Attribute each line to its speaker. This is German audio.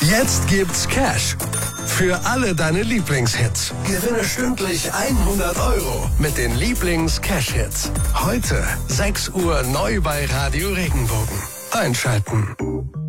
Speaker 1: Jetzt gibt's Cash für alle deine Lieblingshits. Gewinne stündlich 100 € mit den Lieblings-Cash-Hits. Heute 6 Uhr neu bei Radio Regenbogen. Einschalten.